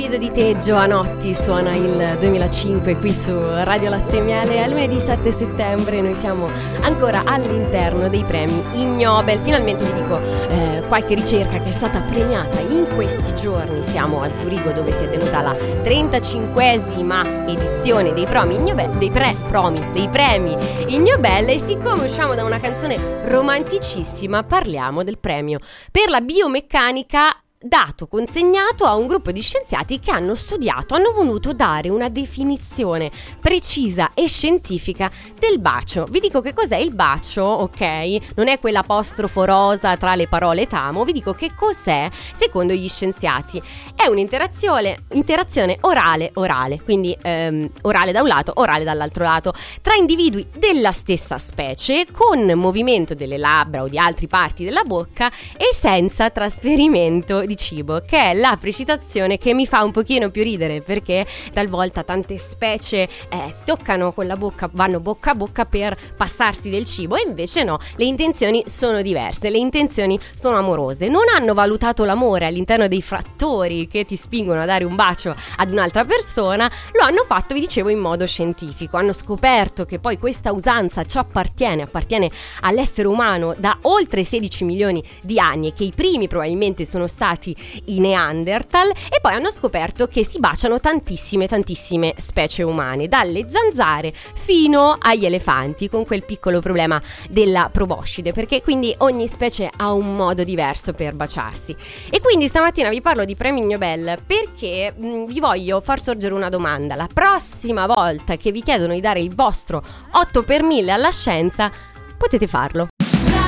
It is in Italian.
brivido di te, Giovanotti, suona il 2005 qui su Radio Latte e Miele. È lunedì 7 settembre, noi siamo ancora all'interno dei premi Ig Nobel. Finalmente vi dico qualche ricerca che è stata premiata in questi giorni. Siamo a Zurigo, dove si è tenuta la 35esima edizione dei premi Ig Nobel, dei premi Ig Nobel. E siccome usciamo da una canzone romanticissima, parliamo del premio per la biomeccanica consegnato a un gruppo di scienziati che hanno voluto dare una definizione precisa e scientifica del bacio. Vi dico che cos'è il bacio, ok? Non è quell'apostrofo rosa tra le parole t'amo. Vi dico che cos'è secondo gli scienziati. È un'interazione orale, quindi orale da un lato, orale dall'altro lato, tra individui della stessa specie, con movimento delle labbra o di altre parti della bocca e senza trasferimento di cibo, che è la precisazione che mi fa un pochino più ridere, perché talvolta tante specie si toccano con la bocca, vanno bocca a bocca per passarsi del cibo, e invece no, le intenzioni sono diverse, le intenzioni sono amorose. Non hanno valutato l'amore all'interno dei fattori che ti spingono a dare un bacio ad un'altra persona, lo hanno fatto, vi dicevo, in modo scientifico. Hanno scoperto che poi questa usanza ci appartiene all'essere umano da oltre 16 milioni di anni, e che i primi probabilmente sono stati i Neanderthal, e poi hanno scoperto che si baciano tantissime specie umane, dalle zanzare fino agli elefanti, con quel piccolo problema della proboscide, perché quindi ogni specie ha un modo diverso per baciarsi. E quindi stamattina vi parlo di premi Nobel perché vi voglio far sorgere una domanda. La prossima volta che vi chiedono di dare il vostro 8 per 1000 alla scienza, potete farlo.